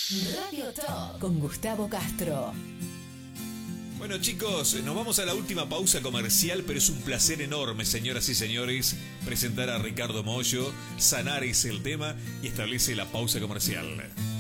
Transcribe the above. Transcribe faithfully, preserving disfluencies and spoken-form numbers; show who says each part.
Speaker 1: Radio Top con Gustavo Castro.
Speaker 2: Bueno, chicos, nos vamos a la última pausa comercial, pero es un placer enorme, señoras y señores, presentar a Ricardo Mollo. Sanar es el tema y establece la pausa comercial.